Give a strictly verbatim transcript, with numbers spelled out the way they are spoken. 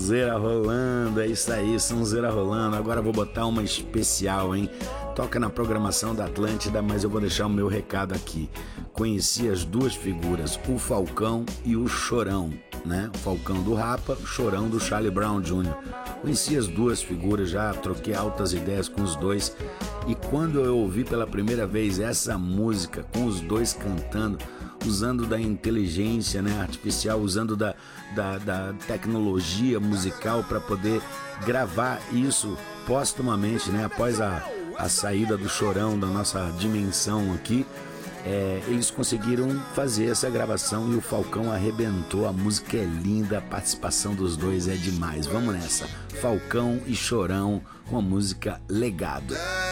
sonzeira rolando, é isso aí, sonzeira rolando. Agora eu vou botar uma especial, hein? Toca na programação da Atlântida, mas eu vou deixar o meu recado aqui. Conheci as duas figuras, o Falcão e o Chorão, né? O Falcão do Rapa, o Chorão do Charlie Brown Júnior Conheci as duas figuras, já troquei altas ideias com os dois. E quando eu ouvi pela primeira vez essa música, com os dois cantando, usando da inteligência, né, artificial, usando da, da, da tecnologia musical para poder gravar isso póstumamente, né, após a, a saída do Chorão da nossa dimensão aqui, é, eles conseguiram fazer essa gravação e o Falcão arrebentou. A música é linda, a participação dos dois é demais. Vamos nessa, Falcão e Chorão com a música Legado.